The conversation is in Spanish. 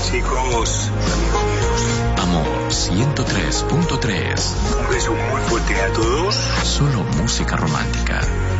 chicos, amigos míos. Amor 103.3. Un beso muy fuerte a todos. Solo música romántica.